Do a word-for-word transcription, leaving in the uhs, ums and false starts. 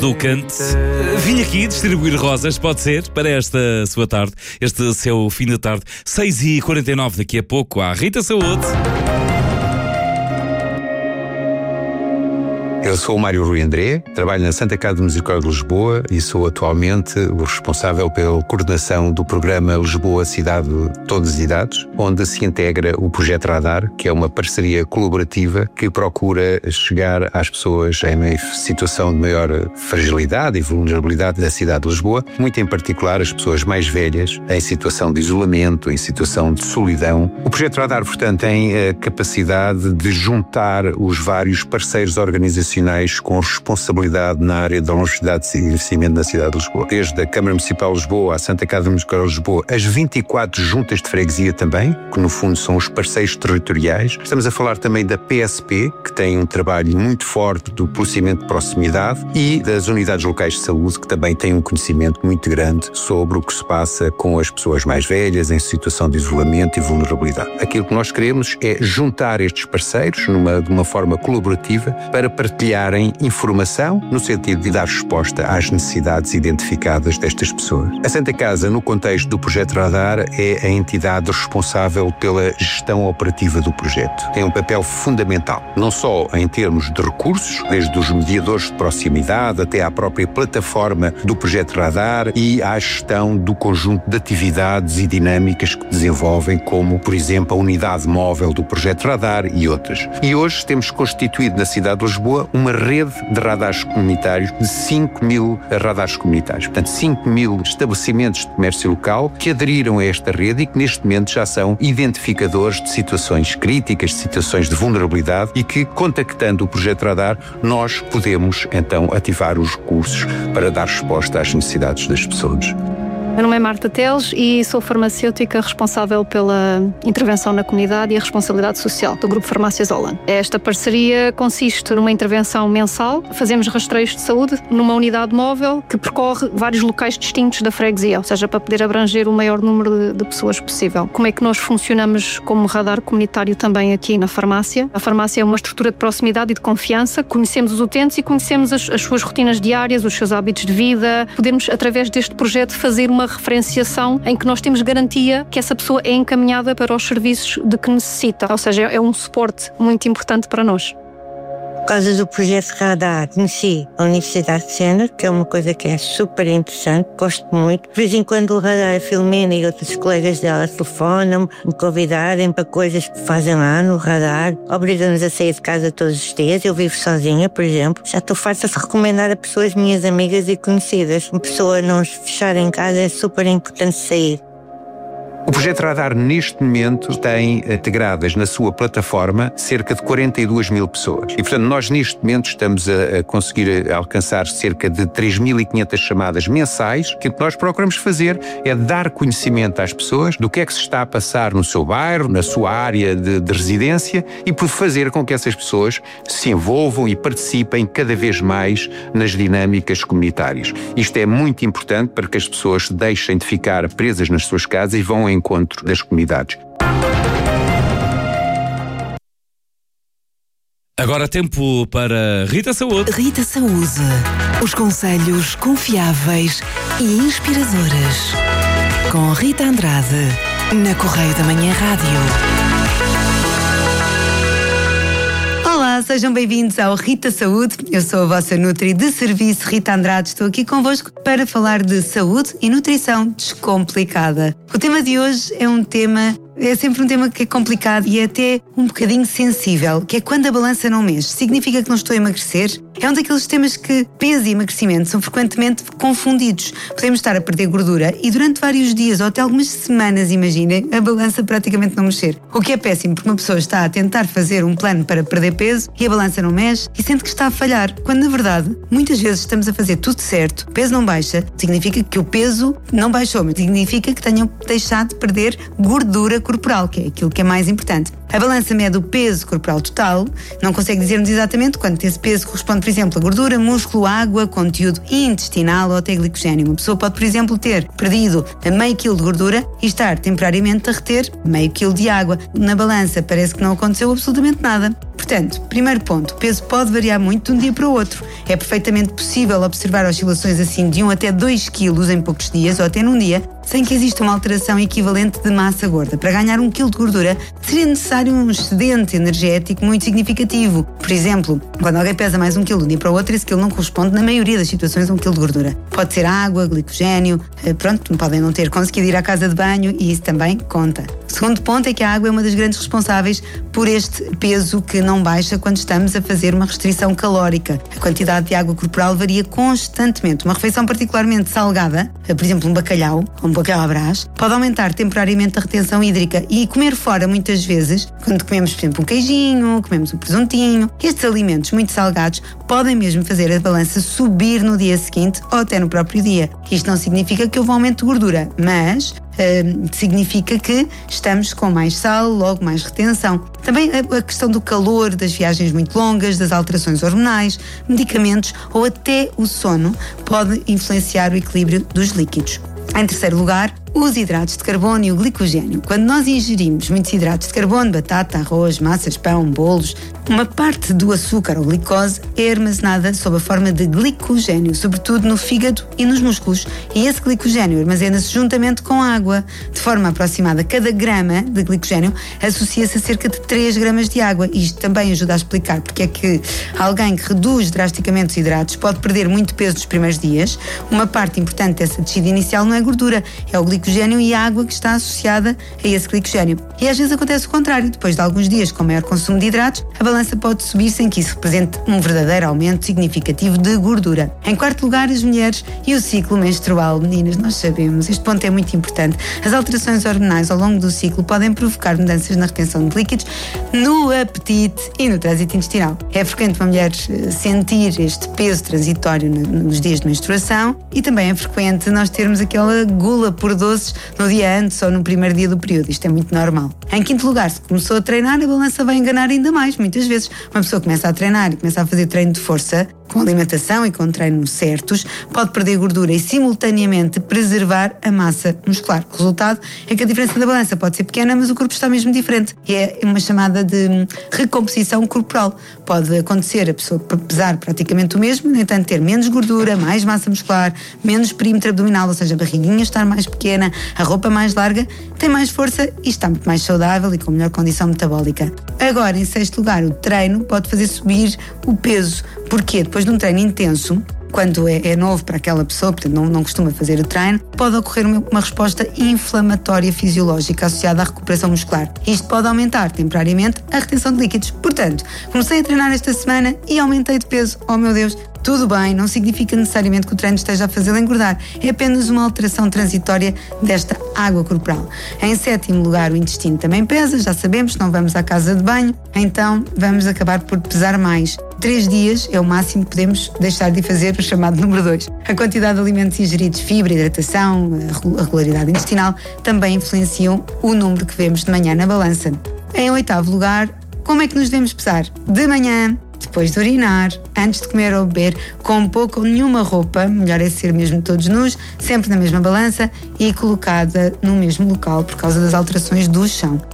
do Cante. Vim aqui distribuir rosas, pode ser, para esta sua tarde, este seu fim de tarde. seis e quarenta e nove, daqui a pouco, à Rita Saúde. Eu sou o Mário Rui André, trabalho na Santa Casa Musical de Lisboa e sou atualmente o responsável pela coordenação do programa Lisboa Cidade de Todas as Idades, onde se integra o Projeto Radar, que é uma parceria colaborativa que procura chegar às pessoas em situação de maior fragilidade e vulnerabilidade da cidade de Lisboa, muito em particular as pessoas mais velhas, em situação de isolamento, em situação de solidão. O Projeto Radar, portanto, tem a capacidade de juntar os vários parceiros organizacionais com responsabilidade na área da longevidade e envelhecimento na cidade de Lisboa. Desde a Câmara Municipal de Lisboa, à Santa Casa Musical de Lisboa, as vinte e quatro juntas de freguesia também, que no fundo são os parceiros territoriais. Estamos a falar também da P S P, que tem um trabalho muito forte do policiamento de proximidade, e das unidades locais de saúde, que também têm um conhecimento muito grande sobre o que se passa com as pessoas mais velhas em situação de isolamento e vulnerabilidade. Aquilo que nós queremos é juntar estes parceiros numa, de uma forma colaborativa para partilharem informação no sentido de dar resposta às necessidades identificadas destas pessoas. A Santa Casa, no contexto do Projeto Radar, é a entidade responsável pela gestão operativa do projeto. Tem um papel fundamental, não só em termos de recursos, desde os mediadores de proximidade até à própria plataforma do Projeto Radar e à gestão do conjunto de atividades e dinâmicas que desenvolvem, como, por exemplo, a unidade móvel do Projeto Radar e outras. E hoje temos constituído na cidade de Lisboa uma rede de radares comunitários de cinco mil radares comunitários. Portanto, cinco mil estabelecimentos de comércio local que aderiram a esta rede e que neste momento já são identificadores de situações críticas, de situações de vulnerabilidade e que, contactando o Projeto Radar, nós podemos então ativar os recursos para dar resposta às necessidades das pessoas. Meu nome é Marta Teles e sou farmacêutica responsável pela intervenção na comunidade e a responsabilidade social do Grupo Farmácias Holland. Esta parceria consiste numa intervenção mensal. Fazemos rastreios de saúde numa unidade móvel que percorre vários locais distintos da freguesia, ou seja, para poder abranger o maior número de, de pessoas possível. Como é que nós funcionamos como radar comunitário também aqui na farmácia? A farmácia é uma estrutura de proximidade e de confiança. Conhecemos os utentes e conhecemos as, as suas rotinas diárias, os seus hábitos de vida. Podemos, através deste projeto, fazer uma uma referenciação em que nós temos garantia que essa pessoa é encaminhada para os serviços de que necessita, ou seja, é um suporte muito importante para nós. Por causa do Projeto Radar, conheci a Universidade de Sena, que é uma coisa que é super interessante, gosto muito. De vez em quando o Radar, a Filomena e outros colegas dela telefonam, me convidarem para coisas que fazem lá no Radar, obrigam-nos a sair de casa todos os dias. Eu vivo sozinha, por exemplo. Já estou farta de recomendar a pessoas minhas amigas e conhecidas. Uma pessoa não se fechar em casa é super importante sair. O Projeto Radar, neste momento, tem integradas na sua plataforma cerca de quarenta e duas mil pessoas. E, portanto, nós, neste momento, estamos a, a conseguir alcançar cerca de três mil e quinhentas chamadas mensais, que o que nós procuramos fazer é dar conhecimento às pessoas do que é que se está a passar no seu bairro, na sua área de, de residência, e por fazer com que essas pessoas se envolvam e participem cada vez mais nas dinâmicas comunitárias. Isto é muito importante para que as pessoas deixem de ficar presas nas suas casas e vão ao encontro das comunidades. Agora tempo para Rita Saúde. Rita Saúde. Os conselhos confiáveis e inspiradores. Com Rita Andrade, na Correio da Manhã Rádio. Olá, sejam bem-vindos ao Rita Saúde. Eu sou a vossa Nutri de serviço, Rita Andrade. Estou aqui convosco para falar de saúde e nutrição descomplicada. O tema de hoje é um tema... É sempre um tema que é complicado e é até um bocadinho sensível, que é quando a balança não mexe. Significa que não estou a emagrecer? É um daqueles temas que peso e emagrecimento são frequentemente confundidos. Podemos estar a perder gordura e durante vários dias ou até algumas semanas, imaginem, a balança praticamente não mexer. O que é péssimo, porque uma pessoa está a tentar fazer um plano para perder peso e a balança não mexe e sente que está a falhar, quando na verdade, muitas vezes estamos a fazer tudo certo, o peso não baixa, significa que o peso não baixou, mas significa que tenham deixado de perder gordura corporal, que é aquilo que é mais importante. A balança mede o peso corporal total, não consegue dizer-nos exatamente quanto esse peso corresponde, por exemplo, a gordura, músculo, água, conteúdo intestinal ou até glicogênio. Uma pessoa pode, por exemplo, ter perdido meio quilo de gordura e estar temporariamente a reter meio quilo de água. Na balança parece que não aconteceu absolutamente nada. Portanto, primeiro ponto, o peso pode variar muito de um dia para o outro. É perfeitamente possível observar oscilações assim de um até dois quilos em poucos dias ou até num dia, sem que exista uma alteração equivalente de massa gorda. Para ganhar um quilo de gordura, seria necessário um excedente energético muito significativo. Por exemplo, quando alguém pesa mais um quilo de um dia para o outro, esse quilo não corresponde, na maioria das situações, a um quilo de gordura. Pode ser água, glicogénio, pronto, podem não ter conseguido ir à casa de banho e isso também conta. O segundo ponto é que a água é uma das grandes responsáveis por este peso que não baixa quando estamos a fazer uma restrição calórica. A quantidade de água corporal varia constantemente. Uma refeição particularmente salgada, por exemplo, um bacalhau, ou um bacalhau à Brás, pode aumentar temporariamente a retenção hídrica. E comer fora, muitas vezes, quando comemos, por exemplo, um queijinho, comemos um presuntinho, estes alimentos muito salgados podem mesmo fazer a balança subir no dia seguinte ou até no próprio dia. Isto não significa que houve um aumento de gordura, mas Uh, significa que estamos com mais sal, logo mais retenção. Também a, a questão do calor, das viagens muito longas, das alterações hormonais, medicamentos ou até o sono pode influenciar o equilíbrio dos líquidos. Em terceiro lugar, os hidratos de carbono e o glicogênio. Quando nós ingerimos muitos hidratos de carbono, batata, arroz, massas, pão, bolos, uma parte do açúcar ou glicose é armazenada sob a forma de glicogênio, sobretudo no fígado e nos músculos. E esse glicogênio armazena-se juntamente com a água. De forma aproximada, cada grama de glicogênio associa-se a cerca de três gramas de água. Isto também ajuda a explicar porque é que alguém que reduz drasticamente os hidratos pode perder muito peso nos primeiros dias. Uma parte importante dessa descida inicial não é gordura, é o glicogênio e a água que está associada a esse glicogênio. E às vezes acontece o contrário. Depois de alguns dias com maior consumo de hidratos, a balança pode subir sem que isso represente um verdadeiro aumento significativo de gordura. Em quarto lugar, as mulheres e o ciclo menstrual. Meninas, nós sabemos, este ponto é muito importante. As alterações hormonais ao longo do ciclo podem provocar mudanças na retenção de líquidos, no apetite e no trânsito intestinal. É frequente uma mulher sentir este peso transitório nos dias de menstruação e também é frequente nós termos aquela gula por doces no dia antes ou no primeiro dia do período. Isto é muito normal. Em quinto lugar, se começou a treinar, a balança vai enganar ainda mais. Muitas vezes uma pessoa começa a treinar e começa a fazer treino de força, com alimentação e com treino certos, pode perder gordura e simultaneamente preservar a massa muscular. O resultado é que a diferença da balança pode ser pequena, mas o corpo está mesmo diferente. E é uma chamada de recomposição corporal. Pode acontecer a pessoa pesar praticamente o mesmo, no entanto ter menos gordura, mais massa muscular, menos perímetro abdominal, ou seja, a barriguinha estar mais pequena, a roupa mais larga, tem mais força e está muito mais saudável e com melhor condição metabólica. Agora, em sexto lugar, o treino pode fazer subir o peso. Porquê? Depois de um treino intenso, quando é, é novo para aquela pessoa, portanto não, não costuma fazer o treino, pode ocorrer uma, uma resposta inflamatória fisiológica associada à recuperação muscular. Isto pode aumentar temporariamente a retenção de líquidos. Portanto, comecei a treinar esta semana e aumentei de peso. Oh meu Deus, tudo bem, não significa necessariamente que o treino esteja a fazê-lo engordar. É apenas uma alteração transitória desta água corporal. Em sétimo lugar, o intestino também pesa, já sabemos, não vamos à casa de banho, então vamos acabar por pesar mais. Três dias é o máximo que podemos deixar de fazer o chamado número dois. A quantidade de alimentos ingeridos, fibra, hidratação, a regularidade intestinal também influenciam o número que vemos de manhã na balança. Em oitavo lugar, como é que nos devemos pesar? De manhã, depois de urinar, antes de comer ou beber, com pouca ou nenhuma roupa, melhor é ser mesmo todos nus, sempre na mesma balança e colocada no mesmo local por causa das alterações do chão.